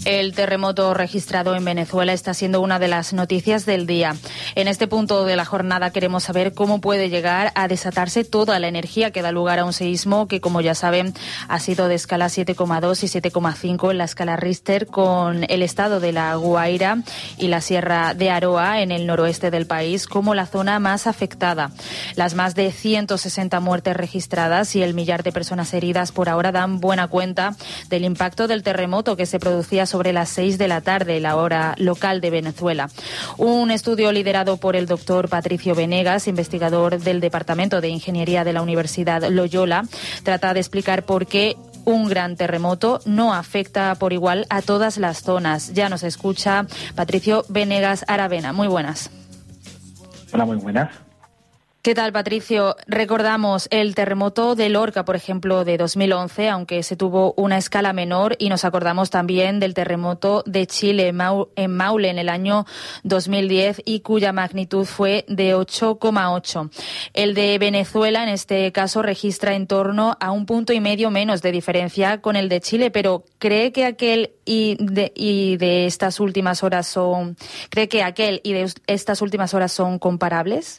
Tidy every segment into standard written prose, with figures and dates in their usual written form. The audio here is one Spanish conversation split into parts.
El terremoto registrado en Venezuela está siendo una de las noticias del día. En este punto de la jornada queremos saber cómo puede llegar a desatarse toda la energía que da lugar a un seísmo que, como ya saben, ha sido de escala 7,2 y 7,5 en la escala Richter, con el estado de La Guaira y la Sierra de Aroa en el noroeste del país como la zona más afectada. Las más de 160 muertes registradas y el millar de personas heridas por ahora dan buena cuenta del impacto del terremoto que se producía sobre las 6 de la tarde, la hora local de Venezuela. Un estudio liderado por el doctor Patricio Venegas, investigador del Departamento de Ingeniería de la Universidad Loyola, trata de explicar por qué un gran terremoto no afecta por igual a todas las zonas. Ya nos escucha Patricio Venegas Aravena. Muy buenas. Hola, muy buenas. ¿Qué tal, Patricio? Recordamos el terremoto de Lorca, por ejemplo, de 2011, aunque se tuvo una escala menor, y nos acordamos también del terremoto de Chile en Maule en el año 2010 y cuya magnitud fue de 8,8. El de Venezuela, en este caso, registra en torno a 1,5 puntos menos de diferencia con el de Chile, pero ¿cree que aquel y de estas últimas horas son comparables?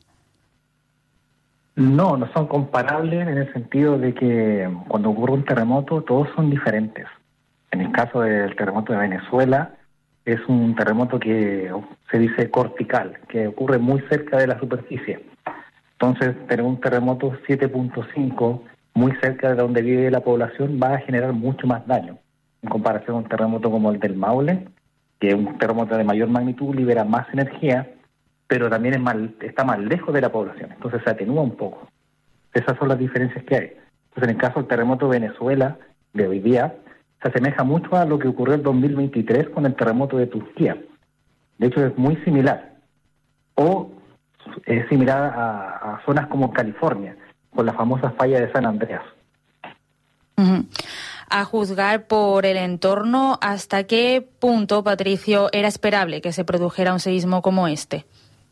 No, no son comparables en el sentido de que cuando ocurre un terremoto todos son diferentes. En el caso del terremoto de Venezuela es un terremoto que se dice cortical, que ocurre muy cerca de la superficie. Entonces, tener un terremoto 7,5 muy cerca de donde vive la población va a generar mucho más daño. En comparación a un terremoto como el del Maule, que es un terremoto de mayor magnitud, libera más energía, pero también está más lejos de la población, entonces se atenúa un poco. Esas son las diferencias que hay. Entonces, en el caso del terremoto de Venezuela, de hoy día, se asemeja mucho a lo que ocurrió en 2023 con el terremoto de Turquía. De hecho, es muy similar. O es similar a zonas como California, con la famosa falla de San Andreas. Uh-huh. A juzgar por el entorno, ¿hasta qué punto, Patricio, era esperable que se produjera un seísmo como este?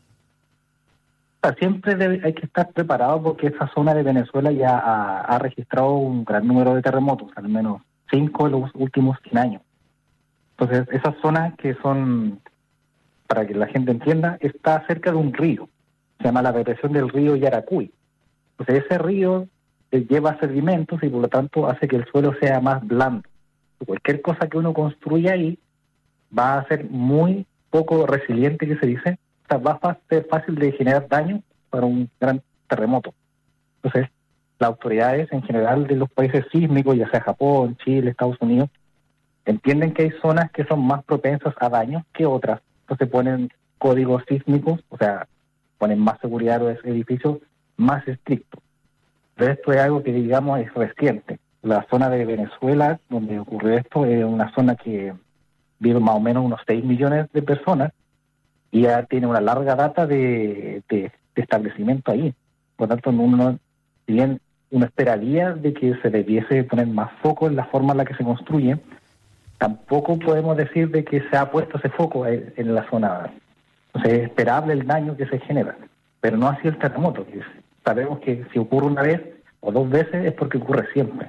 Siempre hay que estar preparado porque esa zona de Venezuela ya ha registrado un gran número de terremotos, al menos 5 en los últimos 100 años. Entonces, esas zonas que son, para que la gente entienda, está cerca de un río. Se llama la depresión del río Yaracuy. Entonces, ese río lleva sedimentos y por lo tanto hace que el suelo sea más blando. Cualquier cosa que uno construya ahí va a ser muy poco resiliente, que se dice. O sea, va a ser fácil de generar daño para un gran terremoto. Entonces, las autoridades en general de los países sísmicos, ya sea Japón, Chile, Estados Unidos, entienden que hay zonas que son más propensas a daños que otras. Entonces ponen códigos sísmicos, o sea, ponen más seguridad a los edificios más estrictos. Pero esto es algo que, digamos, es reciente. La zona de Venezuela, donde ocurrió esto, es una zona que vive más o menos unos 6 millones de personas y ya tiene una larga data de establecimiento ahí. Por lo tanto, si bien uno esperaría de que se debiese poner más foco en la forma en la que se construye, tampoco podemos decir de que se ha puesto ese foco en la zona. Entonces, es esperable el daño que se genera, pero no así el terremoto. Sabemos que si ocurre una vez o 2 veces es porque ocurre siempre.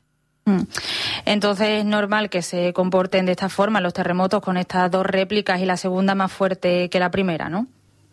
Entonces es normal que se comporten de esta forma los terremotos, con estas 2 réplicas y la segunda más fuerte que la primera, ¿no?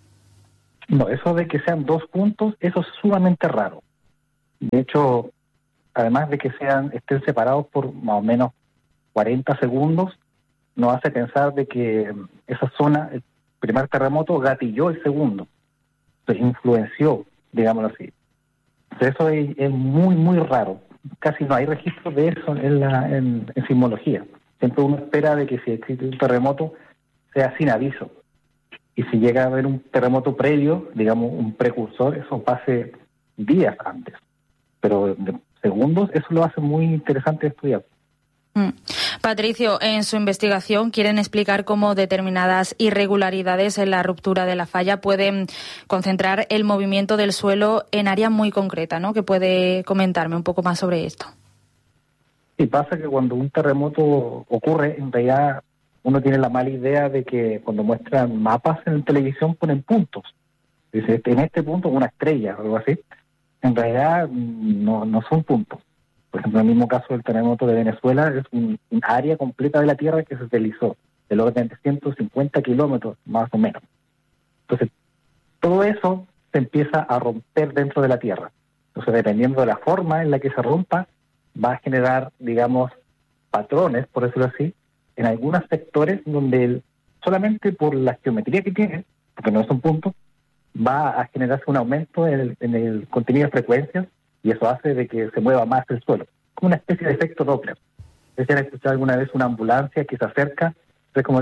No, eso de que sean 2 puntos, eso es sumamente raro. De hecho, además de que estén separados por más o menos 40 segundos, nos hace pensar de que esa zona, el primer terremoto, gatilló el segundo. Entonces influenció, digámoslo así. Entonces eso es muy, muy raro. Casi no hay registro de eso en sismología. Siempre uno espera de que si existe un terremoto sea sin aviso. Y si llega a haber un terremoto previo, digamos un precursor, eso pase días antes. Pero de segundos, eso lo hace muy interesante de estudiar. Patricio, en su investigación quieren explicar cómo determinadas irregularidades en la ruptura de la falla pueden concentrar el movimiento del suelo en áreas muy concretas, ¿no? ¿Que puede comentarme un poco más sobre esto? Sí, pasa que cuando un terremoto ocurre, en realidad uno tiene la mala idea de que cuando muestran mapas en televisión ponen puntos. Dice, en este punto una estrella o algo así. En realidad no son puntos. Por ejemplo, en el mismo caso del terremoto de Venezuela, es un área completa de la Tierra que se deslizó, del orden de 150 kilómetros, más o menos. Entonces, todo eso se empieza a romper dentro de la Tierra. Entonces, dependiendo de la forma en la que se rompa, va a generar, digamos, patrones, por decirlo así, en algunos sectores donde solamente por la geometría que tiene, porque no es un punto, va a generarse un aumento en el contenido de frecuencias y eso hace de que se mueva más el suelo, como una especie de efecto Doppler. ¿Ustedes han escuchado alguna vez una ambulancia que se acerca? Es como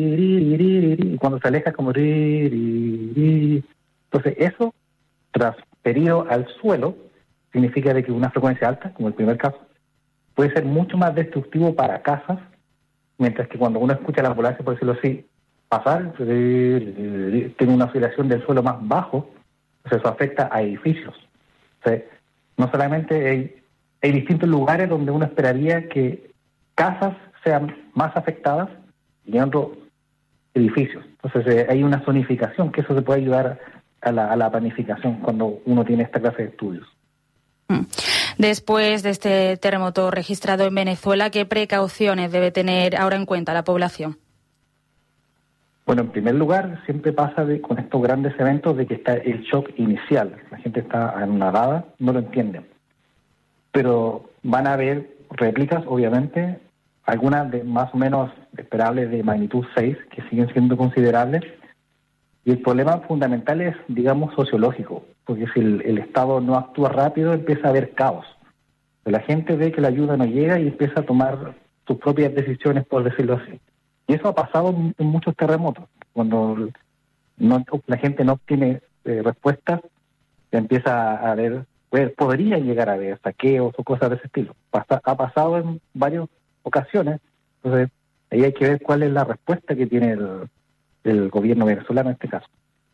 y cuando se aleja como Entonces eso transferido al suelo significa de que una frecuencia alta, como el primer caso, puede ser mucho más destructivo para casas, mientras que cuando uno escucha la ambulancia, por decirlo así, pasar, tiene una oscilación del suelo más bajo, entonces eso afecta a edificios. O sea, no solamente hay distintos lugares donde uno esperaría que casas sean más afectadas y otros edificios. Entonces hay una zonificación, que eso se puede ayudar a la planificación cuando uno tiene esta clase de estudios. Después de este terremoto registrado en Venezuela, ¿qué precauciones debe tener ahora en cuenta la población? Bueno, en primer lugar, siempre pasa con estos grandes eventos de que está el shock inicial. La gente está anonadada, no lo entiende. Pero van a haber réplicas, obviamente, algunas de más o menos esperables de magnitud 6, que siguen siendo considerables. Y el problema fundamental es, digamos, sociológico, porque si el Estado no actúa rápido, empieza a haber caos. La gente ve que la ayuda no llega y empieza a tomar sus propias decisiones, por decirlo así. Y eso ha pasado en muchos terremotos. Cuando la gente no obtiene respuestas, se empieza a ver, podría llegar a haber saqueos o cosas de ese estilo. Ha pasado en varias ocasiones. Entonces, ahí hay que ver cuál es la respuesta que tiene el gobierno venezolano en este caso.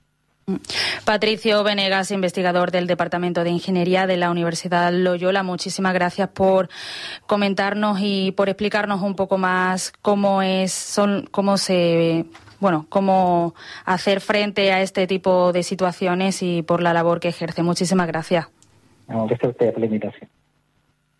Patricio Venegas, investigador del Departamento de Ingeniería de la Universidad Loyola, muchísimas gracias por comentarnos y por explicarnos un poco más cómo hacer frente a este tipo de situaciones y por la labor que ejerce. Muchísimas gracias. Gracias a usted por la invitación.